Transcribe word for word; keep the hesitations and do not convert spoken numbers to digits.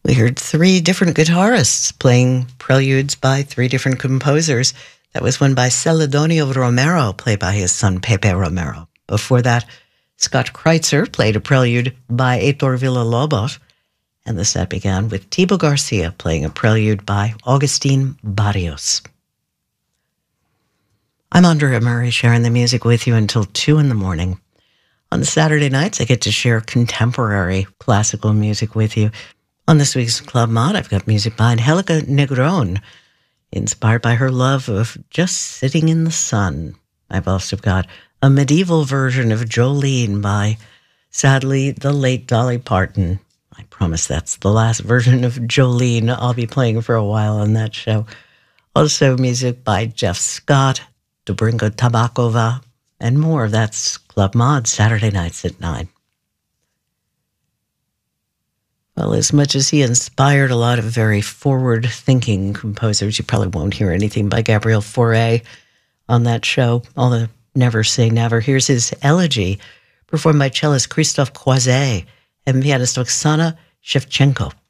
We heard three different guitarists playing preludes by three different composers. That was one by Celedonio Romero, played by his son Pepe Romero. Before that, Scott Kreitzer played a prelude by Heitor Villa-Lobos, and the set began with Thibaut Garcia playing a prelude by Augustin Barrios. I'm Andrea Murray, sharing the music with you until two in the morning. On Saturday nights, I get to share contemporary classical music with you. On this week's Club Mod, I've got music by Angelica Negron, inspired by her love of just sitting in the sun. I've also got a medieval version of Jolene by, sadly, the late Dolly Parton. I promise that's the last version of Jolene I'll be playing for a while on that show. Also music by Jeff Scott, Dobrinka Tabakova, and more. That's Club Mod, Saturday nights at nine. Well, as much as he inspired a lot of very forward-thinking composers, you probably won't hear anything by Gabriel Fauré on that show, although never say never. Here's his elegy, performed by cellist Christophe Croiset and pianist Oksana Shevchenko.